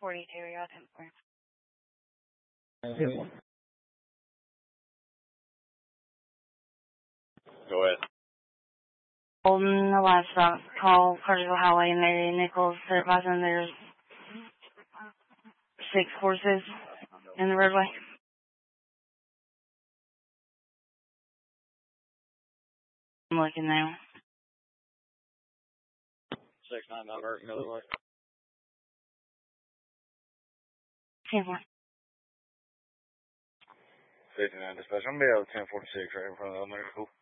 42 area 10-4. Go ahead. Holding the livestock, call Cartersville Highway and Mary Nichols. They're advising there's 6 horses in the roadway. I'm looking now. 6-9 number, another way. 10-4. 59 dispatch. I'm going to be out of 1046 right in front of the elementary school.